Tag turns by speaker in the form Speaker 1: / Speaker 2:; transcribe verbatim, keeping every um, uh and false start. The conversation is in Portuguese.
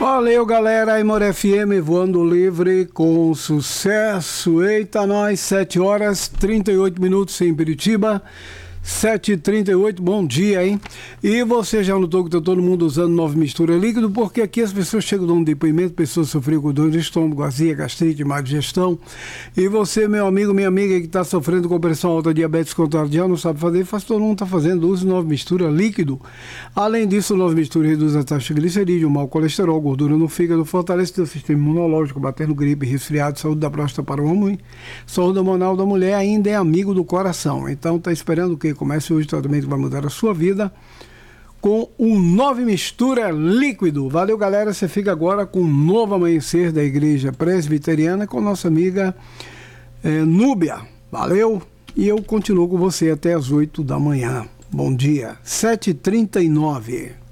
Speaker 1: Valeu, galera. Amor F M voando livre com sucesso. Eita, nós, sete horas e trinta e oito minutos em Piritiba. sete e trinta e oito, bom dia, hein? E você já notou que tá todo mundo usando nova mistura líquido? Porque aqui as pessoas chegam dando depoimento, pessoas sofrendo com dor de estômago, azia, gastrite, má digestão. E você, meu amigo, minha amiga que está sofrendo com pressão alta, diabetes contagial, não sabe fazer, faz todo mundo está fazendo, use nova mistura líquido. Além disso, nova mistura reduz a taxa de glicerídeo, mau colesterol, gordura no fígado, fortalece o sistema imunológico, batendo gripe, resfriado, saúde da próstata para o homem, saúde hormonal da mulher, ainda é amigo do coração. Então, tá esperando o quê? Comece hoje o tratamento que vai mudar a sua vida com o Nova Mistura Líquido. Valeu, galera. Você fica agora com o novo amanhecer da Igreja Presbiteriana com nossa amiga é, Núbia. Valeu. E eu continuo com você até as oito da manhã. Bom dia. sete e trinta e nove.